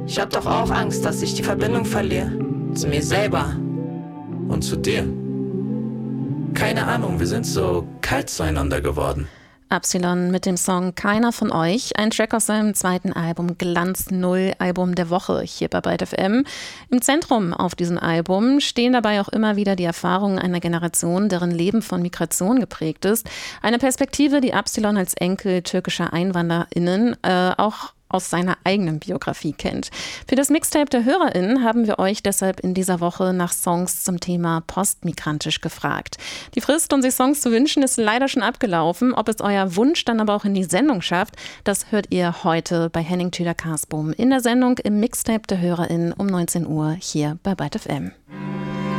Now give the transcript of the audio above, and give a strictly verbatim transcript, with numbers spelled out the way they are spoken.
Ich hab doch auch Angst, dass ich die Verbindung verliere. Zu mir selber. Und zu dir. Keine Ahnung, wir sind so kalt zueinander geworden. Absilon mit dem Song Keiner von euch, ein Track aus seinem zweiten Album Glanz Null, Album der Woche hier bei Byte F M. Im Zentrum auf diesem Album stehen dabei auch immer wieder die Erfahrungen einer Generation, deren Leben von Migration geprägt ist. Eine Perspektive, die Absilon als Enkel türkischer EinwanderInnen äh, auch aus seiner eigenen Biografie kennt. Für das Mixtape der HörerInnen haben wir euch deshalb in dieser Woche nach Songs zum Thema postmigrantisch gefragt. Die Frist, um sich Songs zu wünschen, ist leider schon abgelaufen. Ob es euer Wunsch dann aber auch in die Sendung schafft, das hört ihr heute bei Henning Tüder-Karsboom in der Sendung im Mixtape der HörerInnen um neunzehn Uhr hier bei Byte F M.